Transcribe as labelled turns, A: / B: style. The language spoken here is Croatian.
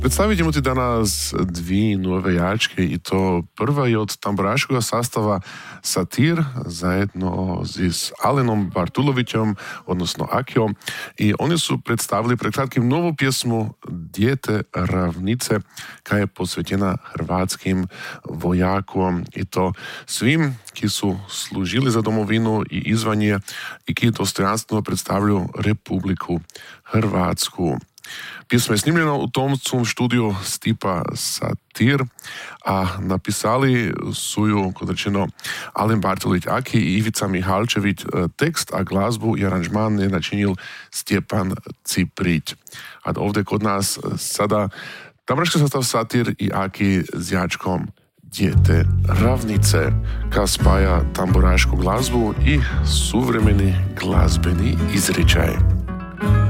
A: Predstavit ćemo ti danas dvi nove jačke i to prva je od tamburaškog sastava Satir zajedno s Alenom Bartulovićem, odnosno Akijom, i oni su predstavili pred kratkim novu pjesmu Dijete ravnice, koja je posvećena hrvatskim vojakom i to svim ki su služili za domovinu i izvan je i ki dostojanstveno predstavljaju Republiku Hrvatsku. Pjesma je snimljena u tonskом študiju Stipa Satir, a napisali su ju, kot rečeno, Alen Bartulović Aki i Ivica Mihalčević tekst, a glazbu i aranžman je načinil Stjepan Ciprić. A ovdje kod nas sada tamburaški sastav Satir i Aki s jačkom Dijete ravnice, ka spaja tamburašku glazbu i suvremeni glazbeni izričaj.